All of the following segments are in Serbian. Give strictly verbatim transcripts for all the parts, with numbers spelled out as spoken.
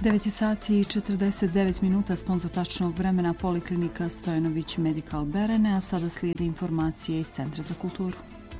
devet sati i četrdeset devet minuta, sponsor tačnog vremena Poliklinika Stojanović Medical Berene, a sada slijede informacije iz Centra za kulturu.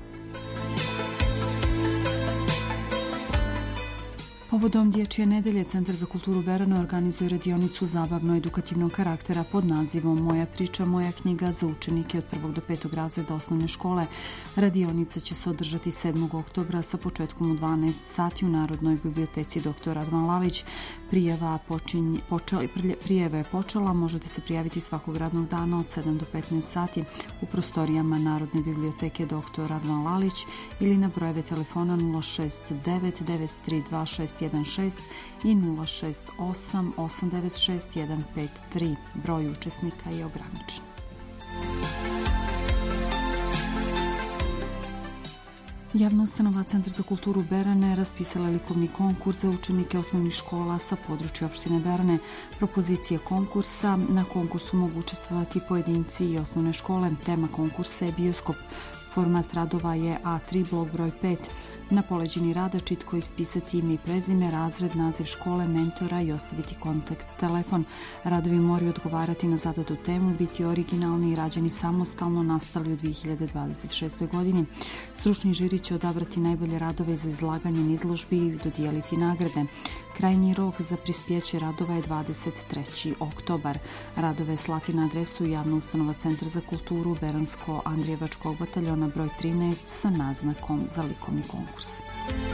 Povodom Dječje nedelje, Centar za kulturu Berane organizuje radionicu zabavno-edukativnog karaktera pod nazivom Moja priča, moja knjiga za učenike od prvog do petog razreda osnovne škole. Radionica će se održati sedmog oktobra sa početkom u dvanaest sati u Narodnoj biblioteci doktor Radvan Lalić. Prijava, počinje, počela, prijava je počela, možete se prijaviti svakog radnog dana od sedam do petnaest sati u prostorijama Narodne biblioteke doktor Radvan Lalić ili na brojeve telefona nula šest devet devet tri dva šest jedan šest i nula šest osam osam devet šest jedan pet tri. Broj učesnika je ograničen. Javna ustanova Centar za kulturu Berane raspisala likovni konkurs za učenike osnovnih škola sa područja opštine Berane. Propozicije konkursa: na konkursu mogu učestvovati pojedinci i osnovne škole. Tema konkursa je bioskop. Format radova je A tri, blok broj pet. Na poleđini rada čitko ispisati ime i prezime, razred, naziv škole, mentora i ostaviti kontakt telefon. Radovi moraju odgovarati na zadatu temu, biti originalni i rađeni samostalno, nastali u dvije hiljade dvadeset šestoj. godini. Stručni žiri će odabrati najbolje radove za izlaganje na izložbi i dodijeliti nagrade. Krajnji rok za prispjeće radova je dvadeset treći oktobar. Radove slati na adresu Javna ustanova Centar za kulturu Beransko Andrijevačkog bataljona broj trinaest sa naznakom za likovni konkurs.